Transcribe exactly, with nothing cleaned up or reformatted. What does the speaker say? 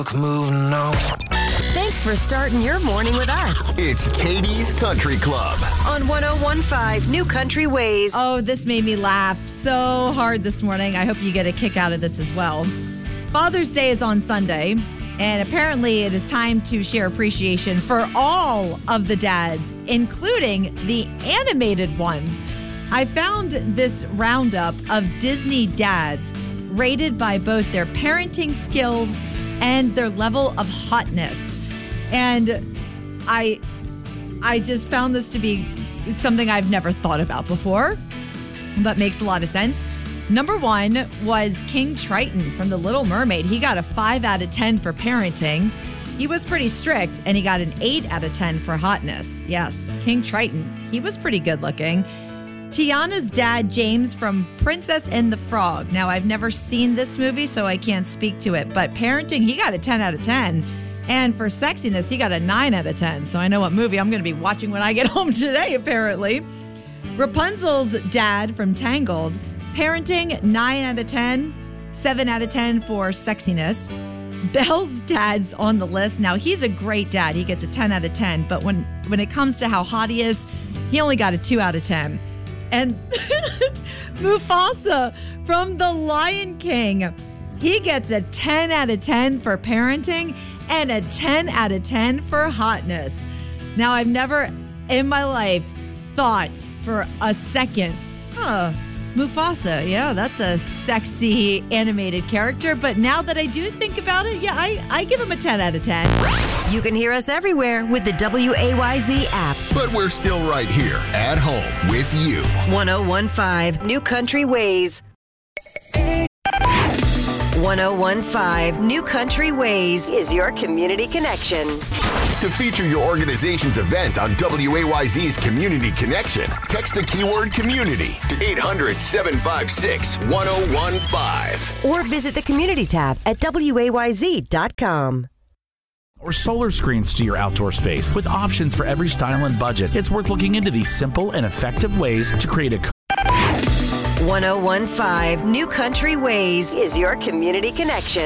Moving on. Thanks for starting your morning with us. It's Katie's Country Club on one oh one point five New Country Ways. Oh, this made me laugh so hard this morning. I hope you get a kick out of this as well. Father's Day is on Sunday, and apparently it is time to share appreciation for all of the dads, including the animated ones. I found this roundup of Disney dads rated by both their parenting skills and their level of hotness. And I I just found this to be something I've never thought about before, but makes a lot of sense. Number one was King Triton from The Little Mermaid. He got a five out of ten for parenting. He was pretty strict, and he got an eight out of ten for hotness. Yes, King Triton. He was pretty good looking. Tiana's dad, James, from Princess and the Frog. Now, I've never seen this movie, so I can't speak to it. But parenting, he got a ten out of ten. And for sexiness, he got a nine out of ten. So I know what movie I'm going to be watching when I get home today, apparently. Rapunzel's dad from Tangled. Parenting, nine out of ten. seven out of ten for sexiness. Belle's dad's on the list. Now, he's a great dad. He gets a ten out of ten. But when, when it comes to how hot he is, he only got a two out of ten. And Mufasa from The Lion King, he gets a ten out of ten for parenting and a ten out of ten for hotness. Now, I've never in my life thought for a second, huh, Mufasa, yeah, that's a sexy animated character. But now that I do think about it, yeah, I, I give him a ten out of ten. You can hear us everywhere with the W A Y Z app. But we're still right here at home with you. one oh one point five New Country Ways. one oh one point five New Country Ways is your community connection. To feature your organization's event on W A Y Z's Community Connection, text the keyword community to eight hundred, seven five six, one oh one five. Or visit the community tab at W A Y Z dot com. Or solar screens to your outdoor space. With options for every style and budget, it's worth looking into these simple and effective ways to create a one oh one point five New Country Ways is your community connection.